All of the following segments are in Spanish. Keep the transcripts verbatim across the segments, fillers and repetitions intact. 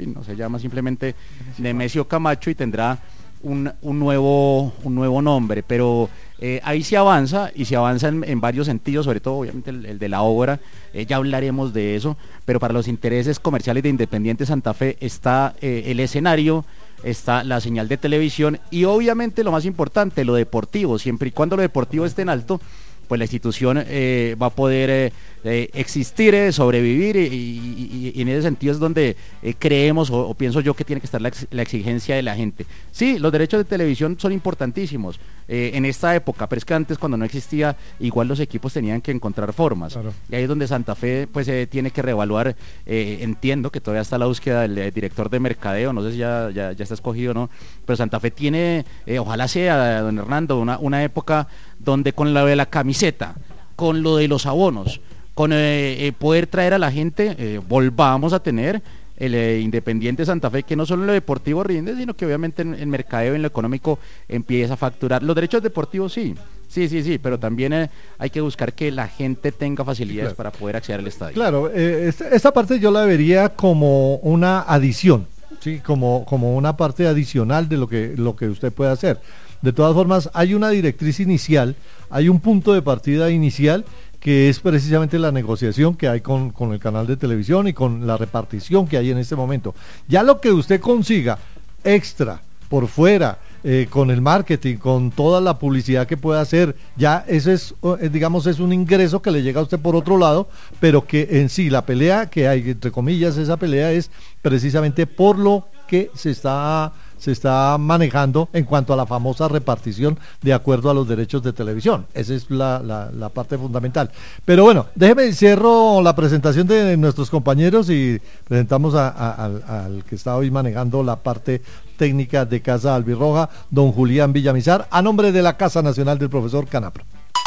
fin, no se llama simplemente Nemesio Camacho y tendrá un, un nuevo un nuevo nombre, pero eh, ahí se avanza y se avanza en, en varios sentidos, sobre todo obviamente el, el de la obra, eh, ya hablaremos de eso, pero para los intereses comerciales de Independiente Santa Fe está eh, el escenario, está la señal de televisión y obviamente lo más importante, lo deportivo. Siempre y cuando lo deportivo esté en alto, pues la institución eh, va a poder eh, eh, existir, eh, sobrevivir y, y, y en ese sentido es donde eh, creemos o, o pienso yo que tiene que estar la, la exigencia de la gente. Sí, los derechos de televisión son importantísimos eh, en esta época, pero es que antes, cuando no existía, igual los equipos tenían que encontrar formas, claro. Y ahí es donde Santa Fe pues eh, tiene que reevaluar. eh, entiendo que todavía está la búsqueda del eh, director de mercadeo, no sé si ya, ya, ya está escogido o no, pero Santa Fe tiene, eh, ojalá sea, don Hernando, una, una época donde con la de la camiseta, con lo de los abonos, con eh, eh, poder traer a la gente, eh, volvamos a tener el eh, Independiente Santa Fe, que no solo en lo deportivo rinde, sino que obviamente en el mercadeo y en lo económico empieza a facturar. Los derechos deportivos sí, sí, sí, sí, pero también eh, hay que buscar que la gente tenga facilidades, claro, para poder acceder al estadio. Claro, eh, esta, esta parte yo la vería como una adición, sí, como, como una parte adicional de lo que, lo que usted puede hacer. De todas formas, hay una directriz inicial, hay un punto de partida inicial, que es precisamente la negociación que hay con, con el canal de televisión y con la repartición que hay en este momento. Ya lo que usted consiga extra, por fuera, eh, con el marketing, con toda la publicidad que pueda hacer, ya ese es, digamos, es un ingreso que le llega a usted por otro lado, pero que en sí la pelea que hay, entre comillas, esa pelea es precisamente por lo que se está... se está manejando en cuanto a la famosa repartición de acuerdo a los derechos de televisión. Esa es la, la, la parte fundamental. Pero bueno, déjeme, cierro la presentación de nuestros compañeros y presentamos a, a, al, al que está hoy manejando la parte técnica de Casa Albirroja, don Julián Villamizar, a nombre de la Casa Nacional del Profesor Canapro.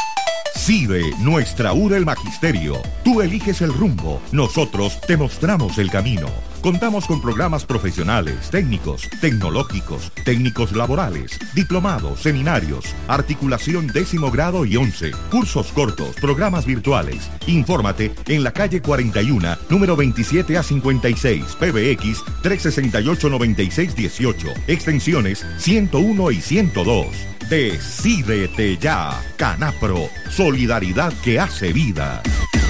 CIDE, nuestra U del Magisterio. Tú eliges el rumbo, nosotros te mostramos el camino. Contamos con programas profesionales, técnicos, tecnológicos, técnicos laborales, diplomados, seminarios, articulación décimo grado y once, cursos cortos, programas virtuales. Infórmate en la calle cuarenta y uno, número veintisiete a cincuenta y seis, P B X trescientos sesenta y ocho, noventa y seis dieciocho, extensiones ciento uno y ciento dos. Decídete ya, Canapro, solidaridad que hace vida.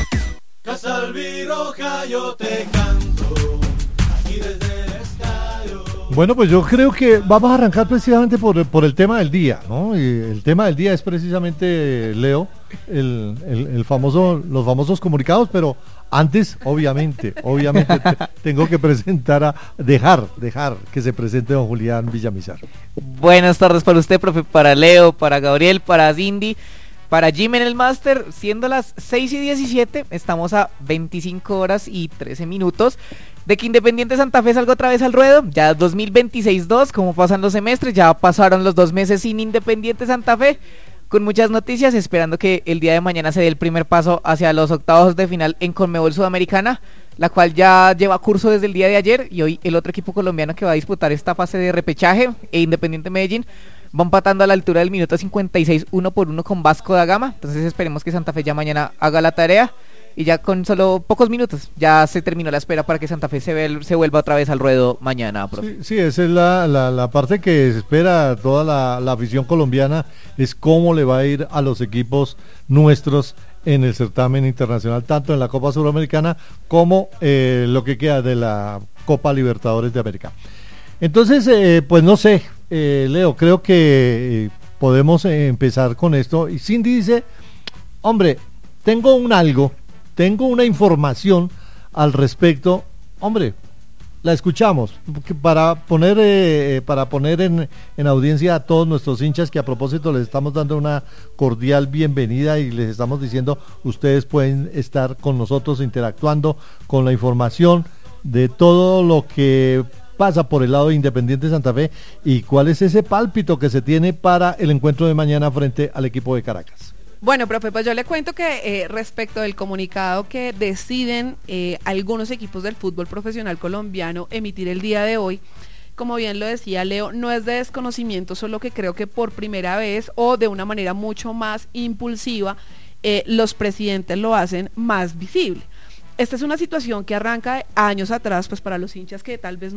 Casa Albirroja, yo te canto, aquí desde el estadio. Bueno, pues yo creo que vamos a arrancar precisamente por, por el tema del día, ¿no? Y el tema del día es precisamente, Leo, el, el, el famoso, los famosos comunicados, pero antes, obviamente, obviamente te, tengo que presentar a, dejar, dejar que se presente don Julián Villamizar. Buenas tardes para usted, profe, para Leo, para Gabriel, para Cindy, para Jim en el máster, siendo las seis y diecisiete, estamos a veinticinco horas y trece minutos de que Independiente Santa Fe salga otra vez al ruedo. Ya dos mil veintiséis dos, como pasan los semestres, ya pasaron los dos meses sin Independiente Santa Fe, con muchas noticias, esperando que el día de mañana se dé el primer paso hacia los octavos de final en Conmebol Sudamericana, la cual ya lleva curso desde el día de ayer, y hoy el otro equipo colombiano que va a disputar esta fase de repechaje, e Independiente Medellín, va empatando a la altura del minuto cincuenta y seis, uno por uno con Vasco da Gama. Entonces esperemos que Santa Fe ya mañana haga la tarea, y ya con solo pocos minutos ya se terminó la espera para que Santa Fe se, ve, se vuelva otra vez al ruedo mañana, profe. Sí, sí, esa es la, la, la parte que se espera toda la, la afición colombiana, es cómo le va a ir a los equipos nuestros en el certamen internacional, tanto en la Copa Sudamericana como eh, lo que queda de la Copa Libertadores de América. Entonces, eh, pues no sé, eh, Leo, creo que eh, podemos eh, empezar con esto. Y Cindy dice, hombre, tengo un algo, tengo una información al respecto, hombre, la escuchamos, para poner eh, para poner en, en audiencia a todos nuestros hinchas, que a propósito les estamos dando una cordial bienvenida y les estamos diciendo, ustedes pueden estar con nosotros interactuando con la información de todo lo que pasa por el lado de Independiente Santa Fe y cuál es ese pálpito que se tiene para el encuentro de mañana frente al equipo de Caracas. Bueno, profe, pues yo le cuento que eh, respecto del comunicado que deciden eh, algunos equipos del fútbol profesional colombiano emitir el día de hoy, como bien lo decía Leo, no es de desconocimiento, solo que creo que por primera vez o de una manera mucho más impulsiva, eh, los presidentes lo hacen más visible. Esta es una situación que arranca años atrás, pues para los hinchas que tal vez